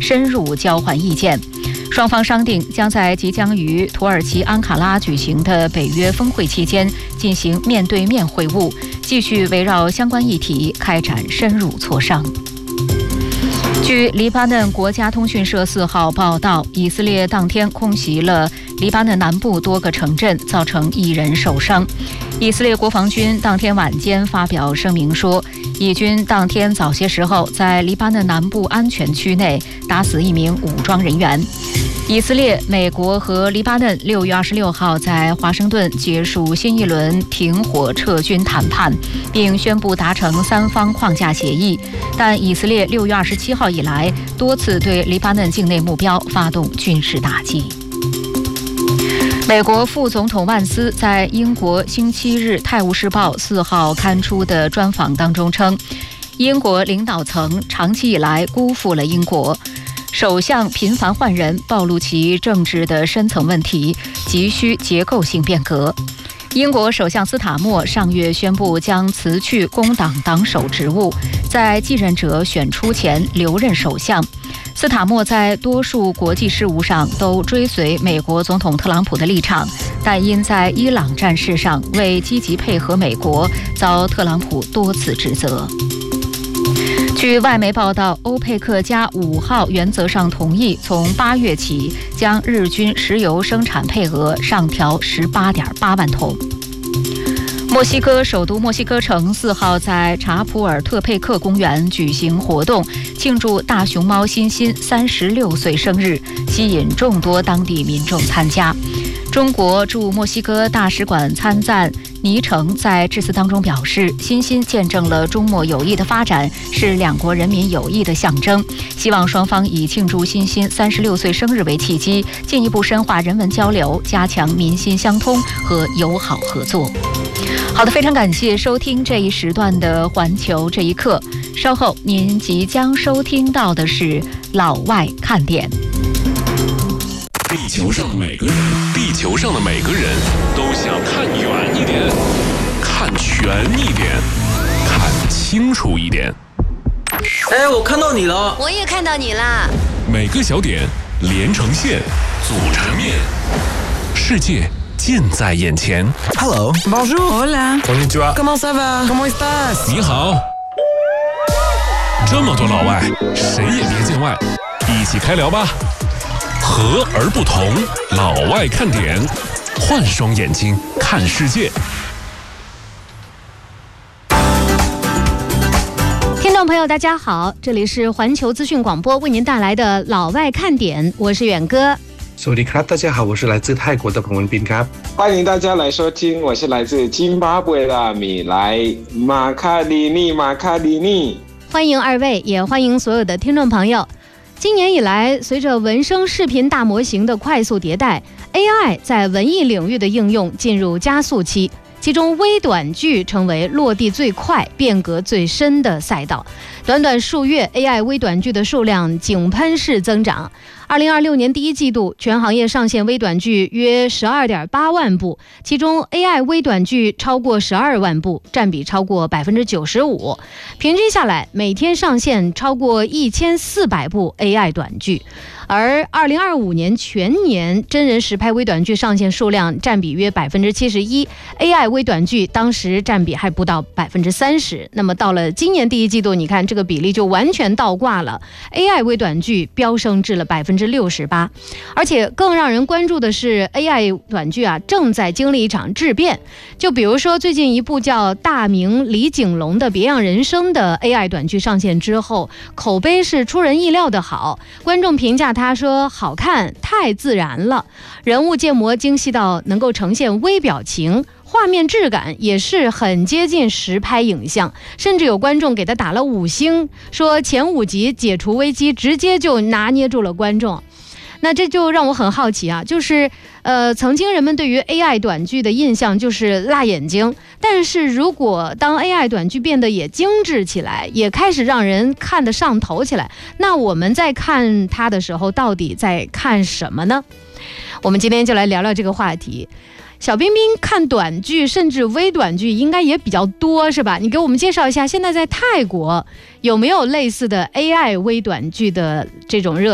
深入交换意见。双方商定将在即将于土耳其安卡拉举行的北约峰会期间进行面对面会晤，继续围绕相关议题开展深入磋商。据黎巴嫩国家通讯社4号报道，以色列当天空袭了黎巴嫩南部多个城镇，造成1人受伤。以色列国防军当天晚间发表声明说，以军当天早些时候在黎巴嫩南部安全区内打死1名武装人员。以色列、美国和黎巴嫩6月26号在华盛顿结束新一轮停火撤军谈判，并宣布达成3方框架协议。但以色列6月27号以来多次对黎巴嫩境内目标发动军事打击。美国副总统万斯在英国星期日《泰晤士报》4号刊出的专访当中称，英国领导层长期以来辜负了英国，首相频繁换人暴露其政治的深层问题，急需结构性变革。英国首相斯塔默上月宣布将辞去工党党首职务，在继任者选出前留任首相。斯塔默在多数国际事务上都追随美国总统特朗普的立场，但因在伊朗战事上未积极配合美国，遭特朗普多次指责。据外媒报道，欧佩克加5号原则上同意从8月起将日均石油生产配额上调18.8万桶。墨西哥首都墨西哥城4号在查普尔特佩克公园举行活动，庆祝大熊猫欣欣36岁生日，吸引众多当地民众参加。中国驻墨西哥大使馆参赞倪橙在致辞当中表示，欣欣见证了中墨友谊的发展，是两国人民友谊的象征，希望双方以庆祝欣欣36岁生日为契机，进一步深化人文交流，加强民心相通和友好合作。好的，非常感谢收听这一时段的环球这一刻，稍后您即将收听到的是老外看点。 地球上的每个人都想看远一点，看全一点，看清楚一点。 哎，我看到你了。 我也看到你啦。 每个小点连成线，组成面，世界近在眼前。 Hello, bonjour, hola, konnichiwa, comment ça va, comment estás？ 你好。这么多老外，谁也别见外，一起开聊吧。和而不同，老外看点，换双眼睛看世界。 听众朋友大家好，这里是环球资讯广播为您带来的老外看点，我是远哥。 สวัสดีครับ大家好，我是来自泰国的彭文斌ครับ欢迎大家来收听，我是来自津巴布韦的米莱马卡迪尼。 欢迎二位，也欢迎所有的听众朋友。今年以来，随着文生视频大模型的快速迭代， AI 在文艺领域的应用进入加速期，其中微短剧成为落地最快、变革最深的赛道。短短数月 ，AI 微短剧的数量井喷式增长。2026年第一季度，全行业上线微短剧约12.8万部，其中 AI 微短剧超过12万部，占比超过95%。平均下来，每天上线超过1400部 AI 短剧。而2025年全年真人实拍微短剧上线数量占比约71%， AI 微短剧当时占比还不到30%。那么到了今年第一季度，你看这个比例就完全倒挂了， AI 微短剧飙升至了68%。而且更让人关注的是 AI 短剧正在经历一场质变。就比如说最近一部叫大明李景龙的别样人生的 AI 短剧上线之后，口碑是出人意料的好，观众评价他说好看，太自然了，人物建模精细到能够呈现微表情，画面质感也是很接近实拍影像，甚至有观众给他打了5星，说前5集解除危机直接就拿捏住了观众。那这就让我很好奇就是曾经人们对于 AI 短剧的印象就是辣眼睛，但是如果当 AI 短剧变得也精致起来，也开始让人看得上头起来，那我们在看它的时候到底在看什么呢？我们今天就来聊聊这个话题。小彬彬看短剧甚至微短剧应该也比较多是吧？你给我们介绍一下现在在泰国有没有类似的 AI 微短剧的这种热